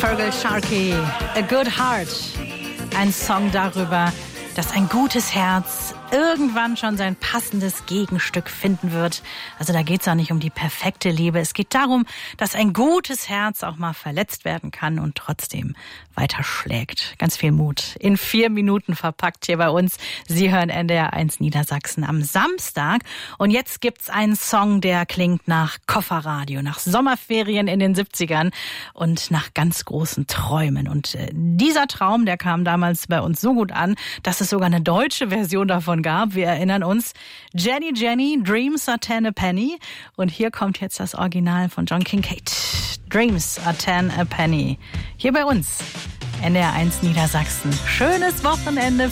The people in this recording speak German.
Feargal Sharkey, A Good Heart. Ein Song darüber, dass ein gutes Herz irgendwann schon sein passendes Gegenstück finden wird. Also da geht es auch nicht um die perfekte Liebe. Es geht darum, dass ein gutes Herz auch mal verletzt werden kann und trotzdem weiter schlägt. Ganz viel Mut. In 4 Minuten verpackt hier bei uns. Sie hören NDR 1 Niedersachsen am Samstag. Und jetzt gibt's einen Song, der klingt nach Kofferradio, nach Sommerferien in den 70ern und nach ganz großen Träumen. Und dieser Traum, der kam damals bei uns so gut an, dass es sogar eine deutsche Version davon gab. Wir erinnern uns, Jenny Jenny, Dreams are 10 a penny. Und hier kommt jetzt das Original von John Kincaid. Dreams are 10 a penny. Hier bei uns, NDR 1 Niedersachsen. Schönes Wochenende.